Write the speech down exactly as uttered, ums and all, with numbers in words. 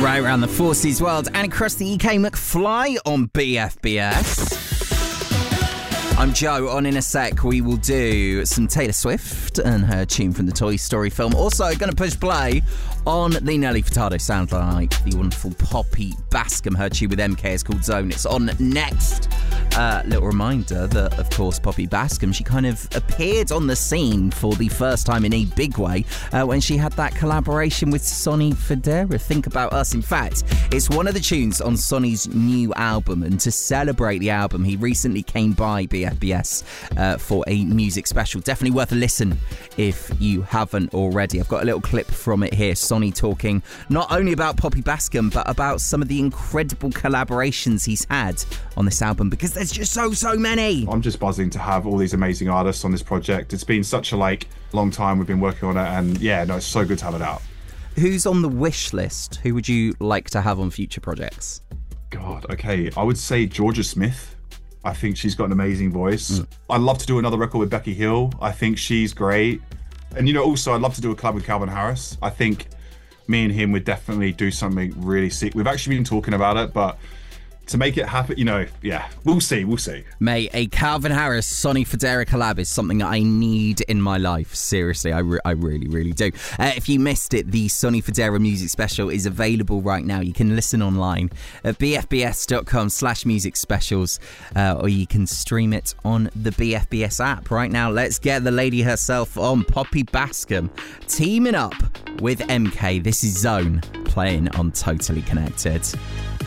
Right around the Four Seas world and across the E K, McFly on B F B S. I'm Joe. On in a sec, we will do some Taylor Swift and her tune from the Toy Story film. Also, going to push play on the Nelly Furtado sound like the wonderful Poppy Bascom. Her tune with M K is called Zone. It's on next. Uh, little reminder that, of course, Poppy Bascom, she kind of appeared on the scene for the first time in a big way uh, when she had that collaboration with Sonny Fodera. Think About Us. In fact, it's one of the tunes on Sonny's new album, and to celebrate the album, he recently came by B F B S uh, for a music special. Definitely worth a listen if you haven't already. I've got a little clip from it here. Sonny talking not only about Poppy Bascom, but about some of the incredible collaborations he's had on this album, because there's just so, so many. I'm just buzzing to have all these amazing artists on this project. It's been such a like long time we've been working on it, and yeah, no, it's so good to have it out. Who's on the wish list? Who would you like to have on future projects? God, okay, I would say Georgia Smith. I think she's got an amazing voice. Mm. I'd love to do another record with Becky Hill. I think she's great. And, you know, also I'd love to do a collab with Calvin Harris. I think me and him would definitely do something really sick. We've actually been talking about it, but to make it happen, you know, yeah, we'll see, we'll see. Mate, a Calvin Harris, Sonny Fodera collab is something that I need in my life. Seriously, I, re- I really, really do. Uh, if you missed it, the Sonny Fodera music special is available right now. You can listen online at bfbs.com slash music specials, uh, or you can stream it on the B F B S app. Right now, let's get the lady herself on, Poppy Bascom, teaming up with M K. This is Zone, playing on Totally Connected.